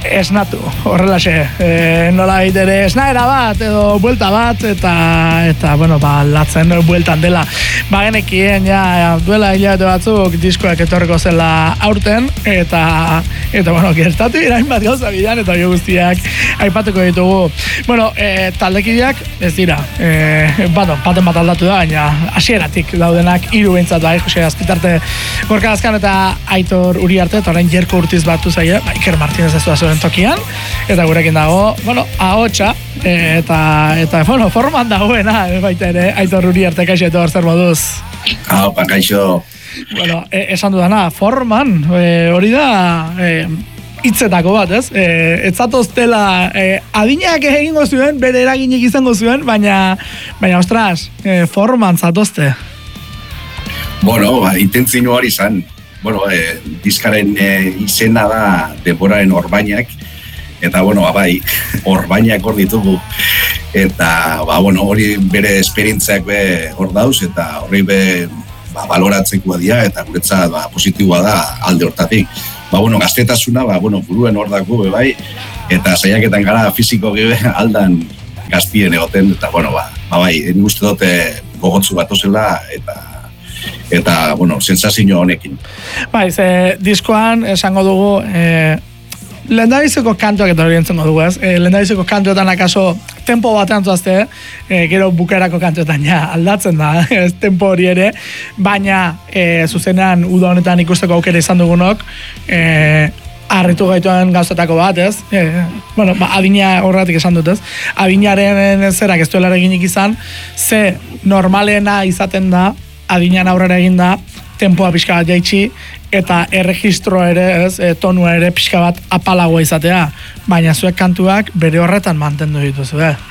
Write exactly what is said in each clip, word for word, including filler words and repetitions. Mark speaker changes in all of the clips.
Speaker 1: esnatu, horrelaxe, e, nola ere esnaera bat edo buelta bat eta eta bueno, ba latzen bueltan dela. Ba genekien ja duela hilabete batzuk diskoak etorriko zela aurten eta eta bueno, gertatu irain bat gauza bidean eta jo guztiak aipatuko ditugu. Bueno, e, taldekideak ez dira. Eh, bueno, baten bat aldatu da, baina hasieratik daudenak hiru behintzat bai, Jose Azpitarte, Gorka Azkan eta Aitor Uriarte eta orain Jerko Urtiz batu zaie, ba, Iker Martinez ez zuen tokian, eta gurekin dago, bueno, ahotsa, eta, eta, bueno, forman dagoena, baita ere, Aitor Uriarte, kaixo eta hor zer moduz.
Speaker 2: Hau, pa, kaixo.
Speaker 1: Bueno, e, esan dudana, forman, e, hori da, e, hitzetako bat, ez? E, ez zatoztela, e, adinak egingo zuen, bere eraginik izango zuen, baina, baina, ostras, e, forman zatozte.
Speaker 2: Bueno, ba, intentzinu hori izan. Bueno, eh, diskaren eh, izena da denboraren orbainak, eta, bueno, bai, orbainak hor ditugu, eta, ba, bueno, hori bere esperientziak be hor dauz, eta hori be, ba, baloratzekoa dira, eta guretzat, ba, positiboa da alde hortatik. Ba, bueno, gaztetasuna, ba, bueno, buruen hor dago, be, bai, eta saiaketan gara fisiko gebe aldan gaztien egoten, eta, bueno, ba, ba bai, nik uste dute gogotzu batozela, eta eta, bueno, sensazio honekin.
Speaker 1: Bai, ze diskoan esango dugu, e, lehendabizeko kantuak eta hori entzengo dugu, ez? E, lehendabizeko kantuetan akaso tempo batean zuazte, e, gero bukaerako kantuetan ja aldatzen da, ez tempo hori ere, baina e, zuzenean uda honetan ikusteko aukera izan dugunok, e, harritu gaituen gauzetako bat, ez? E, bueno, ba, adina horretik esan dut, ez? Adinaren zerak ez duela eginik izan, ze normalena izaten da, adinean aurrera egin da, tempoa pixka bat jaitsi, eta erregistroa ere, ez, e, tonua ere pixka bat apalagoa izatea, baina zuek kantuak bere horretan mantendu dituzu, eh?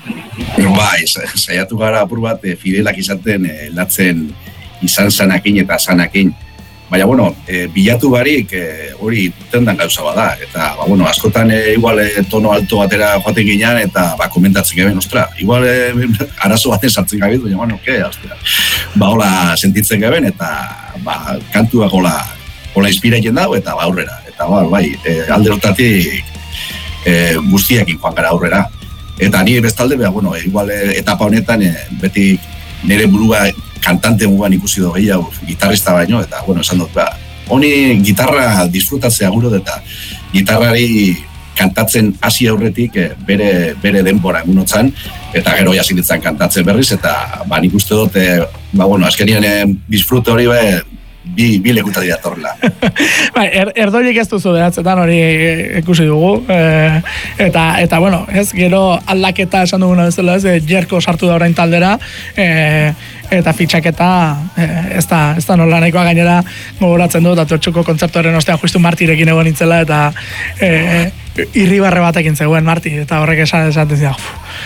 Speaker 2: Bai, saiatu gara apur bat e, fidelak izaten e, latzen izan zanakin eta zanakin. Baina, bueno, e, bilatu barik e, hori tendan gauza bada, eta, ba, bueno, askotan e, igual e, tono alto batera joaten ginean, eta, ba, komentatzen geben, ostra, igual e, arazo baten sartzen gabitu, baina, bueno, ke, ostra, ba, hola sentitzen geben, eta, ba, kantuak hola, hola inspiratzen dago, eta, ba, aurrera, eta, ba, bai, e, alde hortatik e, guztiakin joan gara aurrera, eta ni bestalde, ba, bueno, igual e, etapa honetan, e, beti nire burua kantante mugan ikusi do gehiago, gitarrista baino, eta, bueno, esan dut, ba, honi gitarra disfrutatzea guro, eta gitarrari kantatzen hasi aurretik e, bere, bere denbora egunotzan, eta gero jasin ditzan kantatzen berriz, eta, ba, nik uste dut, e, ba, bueno, azkenien e, disfrute hori, be, bi, bi lekuta dira torrela.
Speaker 1: Bai, er, erdoiek ez duzu behatzetan hori ikusi dugu, e, eta, eta, bueno, ez, gero aldaketa esan duguna bezala, ez, e, Jerko sartu da orain taldera, e, eta fitxaketa e, ez da, ez da nola nahikoa gainera gogoratzen dut, eta Tortxuko kontzertuaren ostean justu Martirekin egon nintzela, eta e, irribarre batekin zegoen Marti, eta horrek esan esaten zida,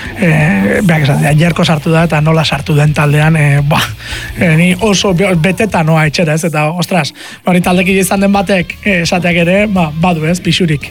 Speaker 1: e, beak esan zida, Jerko sartu da, eta nola sartu den taldean, e, ba, e, ni oso beteta noa etxera, ez, eta, ostras, hori taldeki izan den batek e, esateak ere, ba, badu ez, pixurik.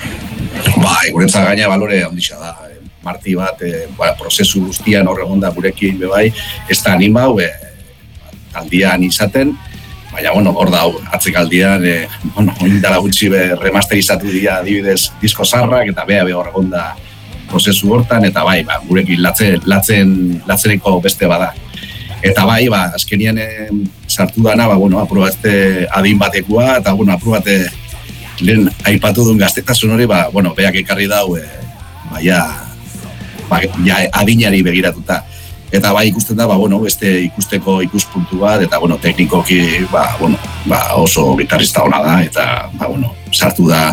Speaker 2: Ba, guretzat gaina balore handitza da, Marti bat, e, ba, prozesu guztian hor egon da gurekin bebai, ez da animau, e, taldian izaten, baina, bueno, hor da, atzekaldian, e, bueno, indala gutxi be remasterizatu dira adibidez disko zarrak, eta bea be hor egon da prozesu hortan, eta bai, ba, gurekin latzen, latzen, latzeneko beste bada. Eta bai, ba, azkenien e, sartu dana, ba, bueno, aprobazte adin batekoa, eta, bueno, aprobate lehen aipatu duen gaztetasun hori, ba, bueno, beak ekarri dau, e, ba, ja, ba, ja, adinari begiratuta. Eta bai ikusten da, ba, bueno, beste ikusteko ikuspuntu bat, eta, bueno, teknikoki, ba, bueno, ba, oso gitarrista ona da, eta, ba, bueno, sartu da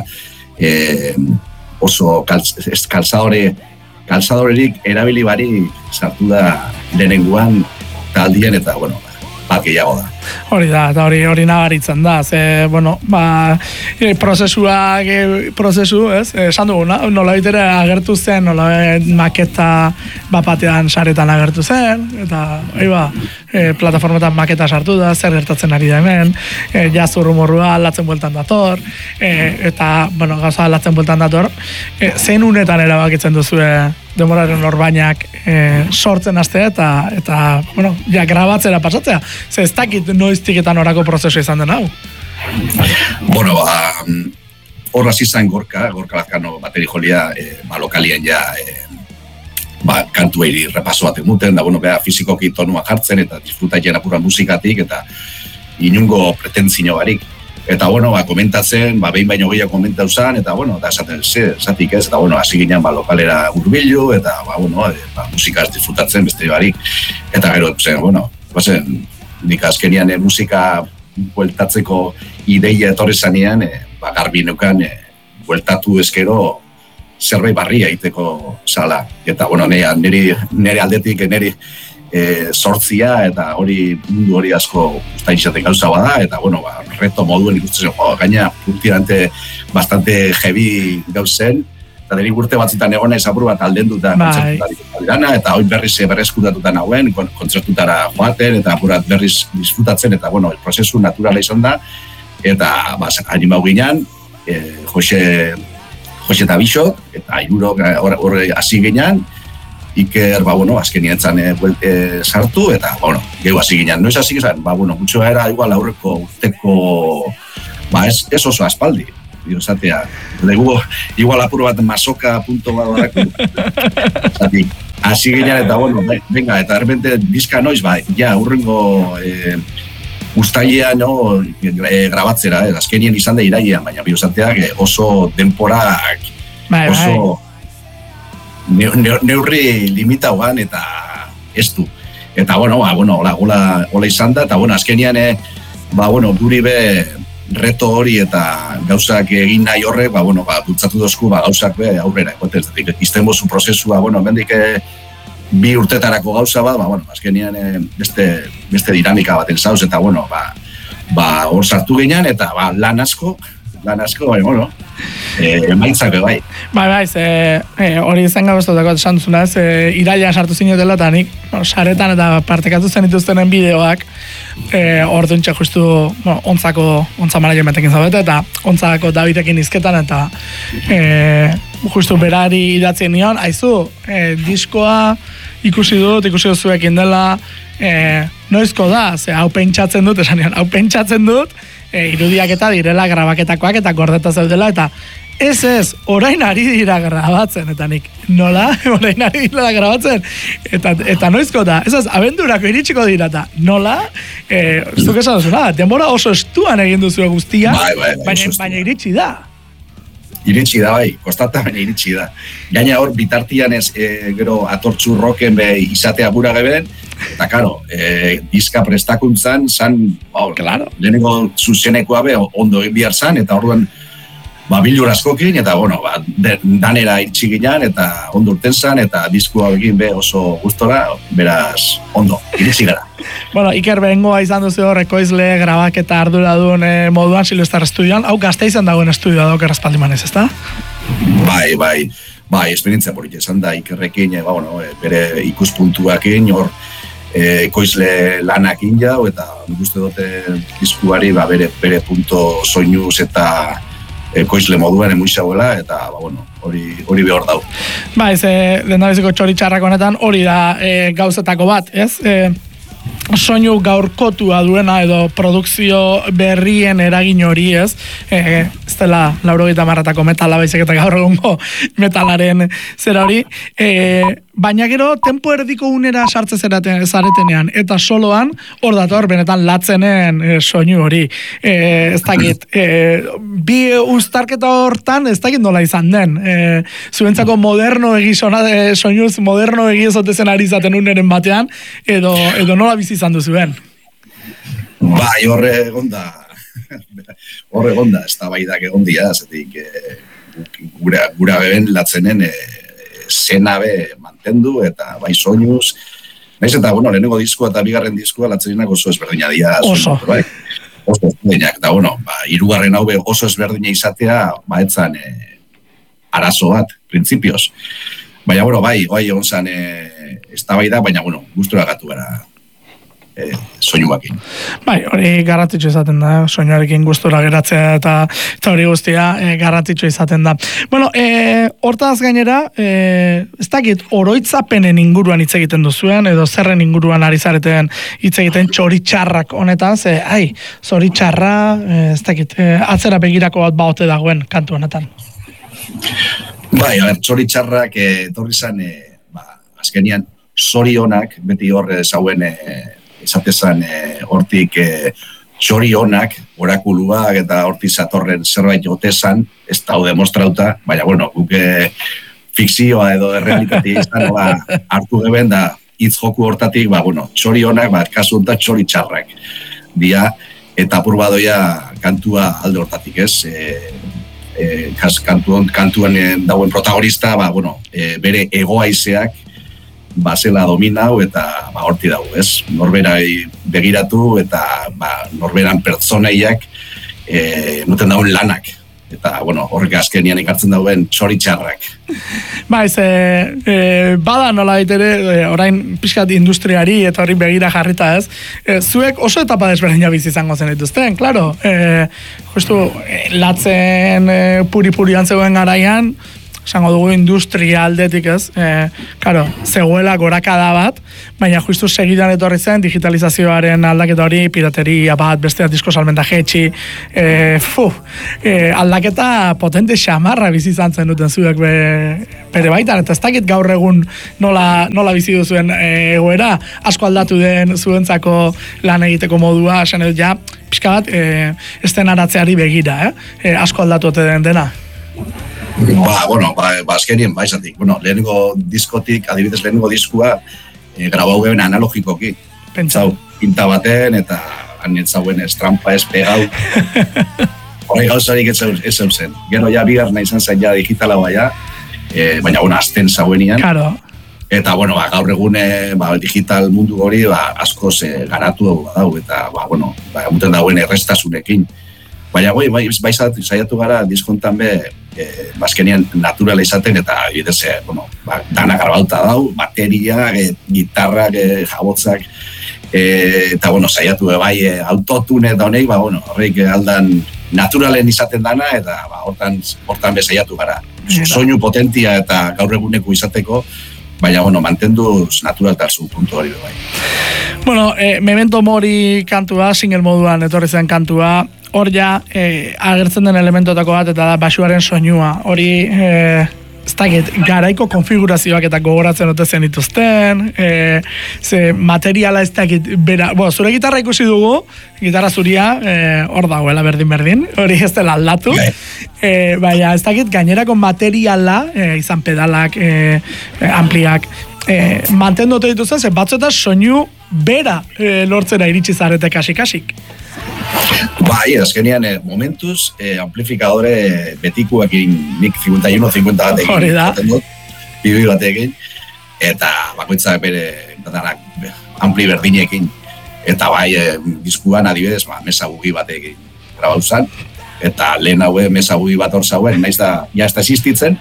Speaker 2: e, oso kalzadore, kalzadorerik erabili barik sartu da lehenenguan taldian, eta, bueno, bat gehiago da.
Speaker 1: Hori da, eta hori hori nabaritzen da, ze, bueno, ba, e, prozesuak, e, prozesu, ez, esan dugu, na? Nola bitere agertu zen, nola maketa bapatean saretan agertu zen, eta, hori ba, e, plataformetan maketa sartu da, zer gertatzen ari da hemen, e, jazur rumorrua aldatzen bueltan dator, e, eta, bueno, gauza aldatzen bueltan dator, e, zein unetan erabakitzen duzue demoraren orbainak e, sortzen hastea, eta, eta, bueno, ja, grabatzera pasatzea, ze ez dakit noiztik eta norako prozesu izan den hau?
Speaker 2: Bueno, ba, hor hasi zen Gorka, Gorka Lazkano bateri jolia, e, ba, lokalien ja, e, ba, kantu eri repaso bat emuten, da, bueno, beha, fizikoki tonua jartzen, eta disfrutaien apura musikatik, eta inungo pretentzio barik. Eta, bueno, ba, komentatzen, ba, behin baino gehiago komentau zen, eta, bueno, da, esaten, ze, esatik ez, eta, bueno, hasi ginen, ba, lokalera urbilu, eta, ba, bueno, e, ba, musikaz disfrutatzen beste barik. Eta, gero, zen, bueno, bazen, nik azkenian e, musika bueltatzeko ideia etorri zanean, e, ba, garbi neukan, e, bueltatu ezkero zerbait barria egiteko zala. Eta, bueno, nire, nire aldetik, nire e, sortzia, eta hori mundu hori asko ustain izaten gauza bada, eta, bueno, ba, reto moduen ikusten, jo, gaina urtirante bastante heavy gauzen, eta denik urte batzutan egon naiz apur bat aldenduta kontzertutarik dana, eta hori berriz berreskutatuta nagoen, kontzertutara joaten, eta apurat berriz disfrutatzen, eta, bueno, el prozesu naturala izan da, eta, ba, animau ginean, e, Jose, Jose eta Bixok, eta iruro horre hasi ginean, Iker, ba, bueno, azkenien zan e, e, sartu, eta, bueno, gehu hasi ginean. Noiz hasi gizan, ba, bueno, gutxo era igual aurreko urteko, ba, ez, ez oso aspaldi, dio, zatea. Legu, igual apur bat masoka punto bat barako. Zati, hasi ginean, eta, bueno, venga, eta errepente bizka noiz, ba, ja, urrengo e, ustailea, no, e, grabatzera, eh, azkenien izan da irailean, baina biozateak e, oso denporak,
Speaker 1: bai,
Speaker 2: oso...
Speaker 1: Bai.
Speaker 2: neurri limitagoan eta ez du. Eta, bueno, ba, bueno, hola, hola, hola izan da, eta, bueno, azkenian, eh, ba, bueno, guri be reto hori eta gauzak egin nahi horrek, ba, bueno, ba, bultzatu dozku, ba, gauzak be aurrera, ekotez, izten bozu prozesua, bueno, mendik eh, bi urtetarako gauza bat, ba, bueno, azkenian eh, beste, beste dinamika baten zauz, eta, bueno, ba, ba, hor sartu ginean, eta, ba, lan asko, lan asko, bai, bueno, e, emaitzak bai.
Speaker 1: Bai, bai, ze, e, hori izan gabeztotako esan duzuna, ez, e, iraila sartu zinetela eta nik, no, saretan eta partekatu zen dituztenen bideoak, e, orduntxe justu, bueno, ontzako, ontza manaien batekin zaudete, eta ontzako Davidekin izketan, eta e, justu berari idatzen nion, aizu, e, diskoa ikusi dut, ikusi dut zuekin dela, e, noizko da, ze hau pentsatzen dut, esan nion, hau pentsatzen dut, E, irudiak eta direla grabaketakoak eta gordeta zaudela, eta ez ez, orain ari dira grabatzen, eta nik, nola, orain ari dira grabatzen, eta, eta noizko da, ez ez, abendurako iritsiko dira, eta nola, e, ez duk esan duzuna, denbora oso estuan egin duzu guztia,
Speaker 2: bai, bai, bai,
Speaker 1: baina, baina iritsi da.
Speaker 2: Iritsi da, bai, kostata baina iritsi da. Gaina hor, bitartian ez, e, gero, atortzu roken be izatea gura geberen, eta, karo, e, diska prestakuntzan, zan, ba, claro, lehenengo zuzenekoa be, ondo egin bihar zan, eta orduan, ba, bilur askokin, eta, bueno, ba, de, danera itxi ginean, eta ondo urten zan, eta diskua egin be oso gustora, beraz, ondo, iritsi gara.
Speaker 1: Bueno, Iker behengoa izan duzu hor, ekoizle, grabaketa arduradun eh, moduan Silvestar Estudioan, hau Gasteizen dagoen estudioa dauk erraspaldimanez, ezta?
Speaker 2: Bai, bai, bai, esperientzia porik esan da, Ikerrekin, ba, bueno, bere ikuspuntuakin, hor, e, ekoizle lanakin jau, eta nik uste dute diskuari, ba, bere, bere punto soinuz eta ekoizle moduan emuixauela, eta, ba, bueno, hori, hori behor dau.
Speaker 1: Ba, ez, e, dendabiziko txoritxarrak honetan, hori da e, gauzetako bat, ez? E, soinu gaurkotua duena edo produkzio berrien eragin hori, ez? E, ez dela laurogeita marratako metala baizik eta gaur egungo metalaren zera hori. E, baina gero, tempo erdiko unera sartze zeraten, zaretenean, eta soloan, hor dator, benetan latzenen e, soinu hori. E, ez dakit, e, bi uztarketa hortan, ez dakit nola izan den. E, zuentzako moderno egizona, e, soinuz moderno egizotezen ari izaten uneren batean, edo, edo nola bizi izan duzuen?
Speaker 2: Bai, horre egonda, horre egonda, ez da bai dak egondia, zetik, e, gura, gura beben latzenen, e, zena be mantendu, eta bai soinuz. Naiz eta, bueno, lehenengo diskoa eta bigarren diskoa latzenenak oso ezberdina dira.
Speaker 1: Oso.
Speaker 2: Bai. Oso ezberdinak, eta, bueno, ba, hirugarren hau be oso ezberdina izatea, ba, etzan e, arazo bat, printzipioz. Baina, bueno, bai, bai egon zan e, ez da bai da, baina, bueno, gustura gatu gara. e, soinuakin.
Speaker 1: Bai, hori garrantzitsu izaten da, soinuarekin gustura geratzea eta, eta hori guztia e, garrantzitsu izaten da. Bueno, e, hortaz gainera, e, ez dakit, oroitzapenen inguruan hitz egiten duzuen, edo zerren inguruan ari zareten hitz egiten txoritxarrak honetan, ze, ai, zoritxarra, e, ez dakit, e, atzera begirako bat baote dagoen kantu honetan.
Speaker 2: Bai, a ber, txoritxarrak etorri zan, e, ba, azkenian, zorionak, beti hor zauen e, esatezan e, hortik e, txorionak, orakuluak eta hortik zatorren zerbait jotezan, ez da demostrauta, baina, bueno, guke fikzioa edo errealitatea izan, ba, hartu geben da hitz joku hortatik, ba, bueno, txorionak, ba, kasu hontan txoritxarrak dia, eta apur badoia kantua alde hortatik, ez? E, e, kas, kantuan, kantuan dauen protagonista, ba, bueno, e, bere egoaizeak, ba, zela dominau eta ba, horti dago, ez? Norberai begiratu eta ba, norberan pertsoneiak e, nuten dauen lanak. Eta, bueno, horrek azkenian ikartzen dauen txoritxarrak.
Speaker 1: Ba, ez, e, e, bada nola ditere, e, orain pixkat industriari eta hori begira jarrita ez, e, zuek oso etapa desberdina bizi izango zen dituzten, klaro. E, justu, e, latzen e, puri-purian zegoen garaian, esango dugu industria aldetik ez, e, karo, zegoela gorakada bat, baina justu segidan etorri zen digitalizazioaren aldaketa hori, pirateria bat, bestea disko salmenta jetxi, e, fu, e, aldaketa potente xamarra bizi izan zen duten zuek be, bere baitan, eta ez dakit gaur egun nola, nola bizi duzuen e, egoera, asko aldatu den zuentzako lan egiteko modua, esan edo ja, pixka bat, e, estenaratzeari begira, eh? E, asko aldatu den dena.
Speaker 2: Ba, bueno, ba, ba azkenien, ba, izatik. Bueno, lehenengo diskotik, adibidez lehenengo diskua, e, grabau geben analogikoki. Pentsau, pinta baten, eta anetzauen estrampa ez pegau. Horri gauzarik ez zen. Gero ja bigarna izan zen ja digitala baia, e, baina, bueno, azten zauenian.
Speaker 1: Claro.
Speaker 2: Eta, bueno, ba, gaur egune ba, digital mundu hori ba, askoz e, garatu dugu dau, eta, ba, bueno, ba, muten dauen errestasunekin. Baina, bai, bai, bai saiatu gara diskontan be, e, bazkenian naturala izaten, eta bidez, e, bueno, ba, dana garbauta dau, bateria, e, gitarrak, e, jabotzak, e, eta, bueno, saiatu be, bai, e, autotune eta honek, ba, bueno, horreik aldan naturalen izaten dana, eta, ba, hortan, hortan be saiatu gara. Soinu potentia eta gaur eguneko izateko, baina, bueno, mantenduz naturaltasun puntu hori bai.
Speaker 1: Bueno, eh, Memento Mori kantua, single moduan etorri zen kantua, hor ja eh, agertzen den elementotako bat, eta da basuaren soinua. Hori, eh, ez dakit, garaiko konfigurazioak eta gogoratzen ote zen dituzten, eh, ze materiala ez dakit, bera, bo, zure gitarra ikusi dugu, gitarra zuria, eh, hor dagoela berdin-berdin, hori ez dela aldatu, eh, baina ez dakit, gainerako materiala, eh, izan pedalak, eh, ampliak, eh, mantendu ote dituzten, ze batzuetan soinu bera eh, lortzera iritsi zarete kasik-kasik.
Speaker 2: Bai, azkenean, eh, momentuz, eh, amplifikadore betikuekin nik cincuenta y uno cincuenta batekin.
Speaker 1: Hori da.
Speaker 2: Bibi batekin. Eta bakoitza bere danak, ampli berdinekin. Eta bai, eh, diskuan adibidez, ba, mesa bugi batekin grabauzan. Eta lehen haue mesa bugi bat hor zauen, naiz da, ja ez da existitzen.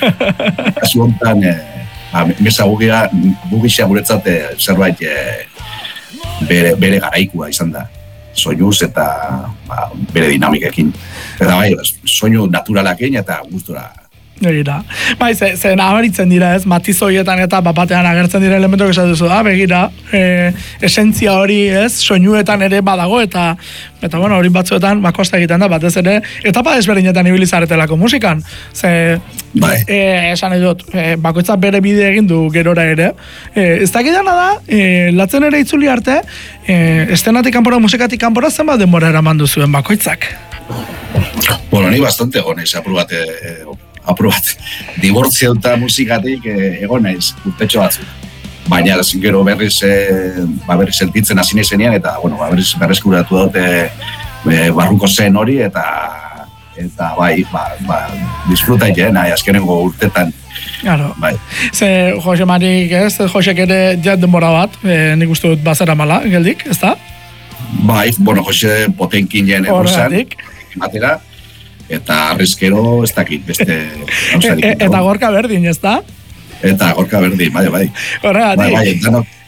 Speaker 2: Kasu honetan, eh, ba, mesa bugia, bugixea guretzat eh, zerbait eh, bere, bere garaikua izan da. Soinuz eta ba, bere dinamikekin. Eta bai, soinu naturalakin eta gustura.
Speaker 1: Begira. Bai, ze, ze nabaritzen dira ez, matizoietan eta bapatean agertzen dira elementok esan duzu da, begira, e, esentzia hori ez, soinuetan ere badago, eta eta bueno, hori batzuetan bakosta egiten da, batez ere, etapa desberdinetan ibili zaretelako musikan. Ze,
Speaker 2: bai.
Speaker 1: e, esan edot, e, bakoitza bere bide egin du gerora ere. E, ez dakidana da, e, latzen ere itzuli arte, e, estenatik kanpora, musikatik kanpora zenbat denbora eraman duzuen bakoitzak?
Speaker 2: Bueno, ni bastante gonez, aprobate, eh, aprobat, dibortzio eta musikatik eh, egon naiz, urtetxo batzuk. Baina gero berriz, eh, ba, berriz sentitzen hasi naizenean, eta bueno, ba, berriz berreskuratu dute eh, barruko zen hori, eta eta bai, ba, ba, disfruta egin, nahi, azkenengo urtetan.
Speaker 1: Claro.
Speaker 2: Bai.
Speaker 1: Ze Jose Marik, ez, Josek ere jat denbora bat, e, nik uste dut bazera mala, geldik, ez da?
Speaker 2: Bai, bueno, Jose Potenkin jen egurzan, matera, eta arrezkero ez dakit beste
Speaker 1: e, e, eta gorka berdin, ez da?
Speaker 2: Eta gorka berdin, bai, bai.
Speaker 1: Horregatik.
Speaker 2: Bai, bai, danok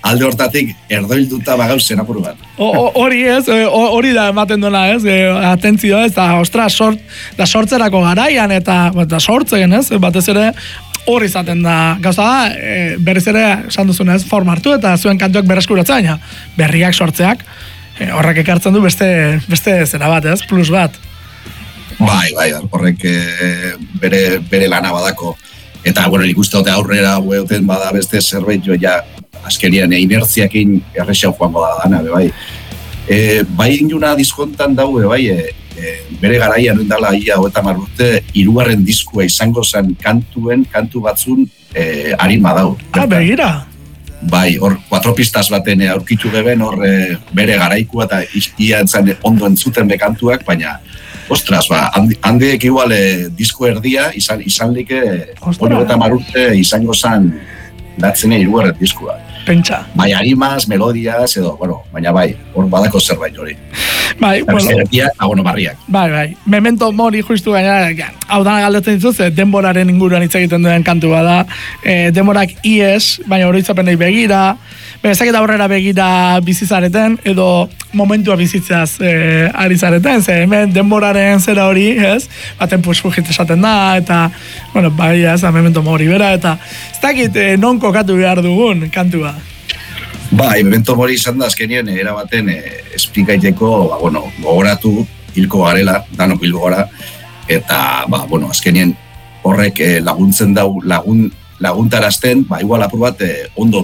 Speaker 2: alde hortatik erdoilduta bagauz zenapuru bat.
Speaker 1: Hori ez, hori da ematen duena ez, atentzio ez, da, ostra, sort, da sortzerako garaian, eta, eta sortzen ez, batez ere, hori izaten da, gauza da, e, berriz ere, esan duzun ez, forma hartu, eta zuen kantuak berreskuratzen, berriak sortzeak, e, horrek ekartzen du beste, beste zera bat ez, plus bat.
Speaker 2: Bai, bai, horrek e, bere, bere lana badako. Eta, bueno, nik uste dute aurrera gueuten bada beste zerbait jo, ja, azkenian inertziakin errexau joango da dana, be, bai. E, bai inuna diskontan daue, bai, e, e, bere garaian endala ia hoeta marrute, hirugarren diskua izango zen kantuen, kantu batzun e, harima dau.
Speaker 1: Ah, begira.
Speaker 2: Bai, hor, kuatro pistas baten aurkitu geben, hor e, bere garaikua eta ia entzan ondo entzuten bekantuak, baina ostras, ba, handiek igual eh, disko erdia, izan, izan like, hori eta marurte izango zan datzene hirugarren diskua.
Speaker 1: Pentsa.
Speaker 2: Bai, harimaz, melodiaz, edo, bueno, baina bai, hor badako zerbait hori.
Speaker 1: Bai, bueno.
Speaker 2: Erdia, agono barriak.
Speaker 1: Bai, bai. Memento mori justu gainera, hau da galdetzen dituz, denboraren inguruan hitz egiten duen kantua da, e, denborak ies, baina oroitzapenei begira, ezaketa aurrera begira bizizareten, edo momentua bizitzeaz e, ari zareten, ze hemen denboraren zera hori, ez? Baten pusfugit esaten da, eta, bueno, bai, ez, memento mori bera, eta ez dakit e, non kokatu behar dugun kantua.
Speaker 2: Bai, memento mori izan da azkenien, erabaten e, esplikaiteko, ba, bueno, gogoratu, hilko garela, danok hilko gara, eta, ba, bueno, azkenien horrek e, laguntzen dau, lagun, laguntarazten, ba, igual apur bat, eh, ondo